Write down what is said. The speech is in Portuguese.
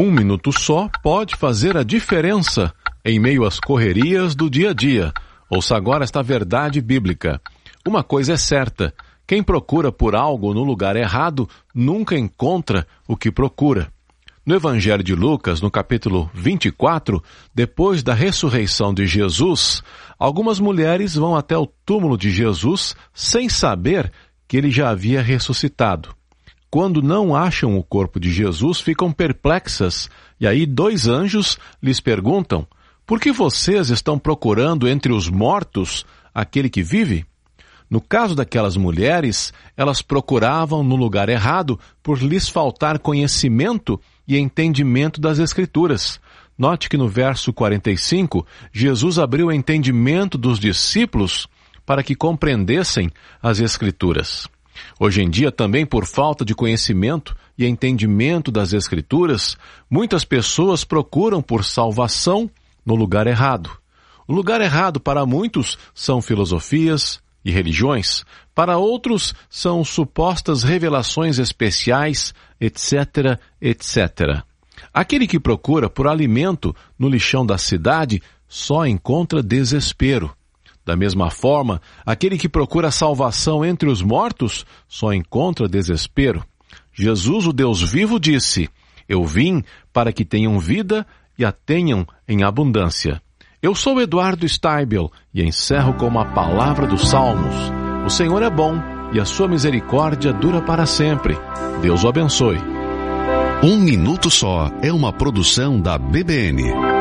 Um minuto só pode fazer a diferença em meio às correrias do dia a dia. Ouça agora esta verdade bíblica. Uma coisa é certa: quem procura por algo no lugar errado nunca encontra o que procura. No Evangelho de Lucas, no capítulo 24, depois da ressurreição de Jesus, algumas mulheres vão até o túmulo de Jesus sem saber que ele já havia ressuscitado. Quando não acham o corpo de Jesus, ficam perplexas, e aí 2 anjos lhes perguntam: por que vocês estão procurando entre os mortos aquele que vive? No caso daquelas mulheres, elas procuravam no lugar errado por lhes faltar conhecimento e entendimento das Escrituras. Note que no verso 45, Jesus abriu o entendimento dos discípulos para que compreendessem as Escrituras. Hoje em dia, também por falta de conhecimento e entendimento das Escrituras, muitas pessoas procuram por salvação no lugar errado. O lugar errado para muitos são filosofias e religiões, para outros são supostas revelações especiais, etc., etc. Aquele que procura por alimento no lixão da cidade só encontra desespero. Da mesma forma, aquele que procura salvação entre os mortos só encontra desespero. Jesus, o Deus vivo, disse: eu vim para que tenham vida e a tenham em abundância. Eu sou Eduardo Steibel e encerro com uma palavra dos Salmos. O Senhor é bom e a sua misericórdia dura para sempre. Deus o abençoe. Um Minuto Só é uma produção da BBN.